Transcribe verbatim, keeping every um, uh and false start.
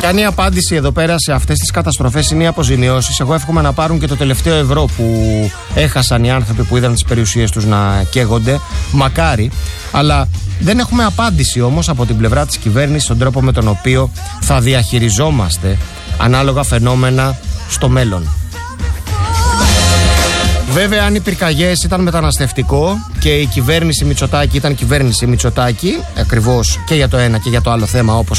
Ικανή απάντηση εδώ πέρα σε αυτές τις καταστροφές είναι οι αποζημιώσεις. Εγώ εύχομαι να πάρουν και το τελευταίο ευρώ που έχασαν οι άνθρωποι που είδαν τις περιουσίες τους να καίγονται. Μακάρι. Αλλά δεν έχουμε απάντηση όμως από την πλευρά της κυβέρνησης στον τρόπο με τον οποίο θα διαχειριζόμαστε ανάλογα φαινόμενα στο μέλλον. Βέβαια, αν οι πυρκαγιές ήταν μεταναστευτικό και η κυβέρνηση Μητσοτάκη ήταν κυβέρνηση Μητσοτάκη, ακριβώς και για το ένα και για το άλλο θέμα, όπως